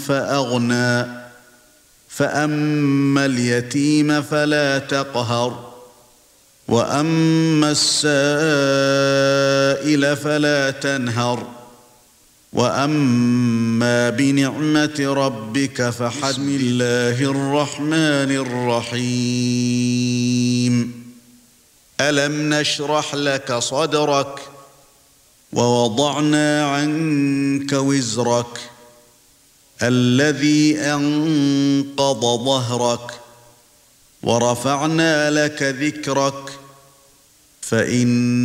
فأغنى فأما اليتيم فلا تقهر وأما السائل فلا تنهر وأما بنعمة ربك فحدث. بسم الله الرحمن الرحيم. ألم نشرح لك صدرك ووضعنا عنك وزرك الذي أنقض ظهرك ورفعنا لك ذكرك فإن